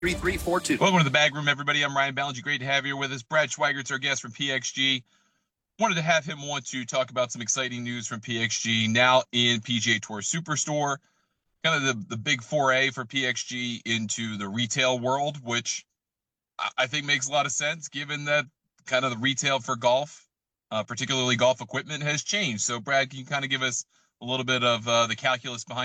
3342. Welcome to the Bag Room, everybody. I'm Ryan Ballinger. Great to have you with us. Brad Schweigert's our guest from PXG. Wanted to have him want to talk about some exciting news from PXG now in PGA Tour Superstore. Kind of the big foray for PXG into the retail world, which I think makes a lot of sense given that kind of the retail for golf, particularly golf equipment, has changed. So, Brad, can you kind of give us a little bit of the calculus behind